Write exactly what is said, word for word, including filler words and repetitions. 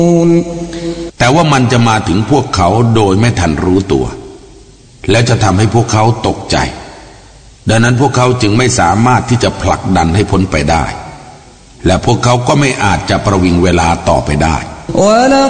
แต่ว่ามันจะมาถึงพวกเขาโดยไม่ทันรู้ตัวและจะทำให้พวกเขาตกใจดังนั้นพวกเขาจึงไม่สามารถที่จะผลักดันให้พ้นไปได้และพวกเขาก็ไม่อาจจะประวิงเวลาต่อไปได้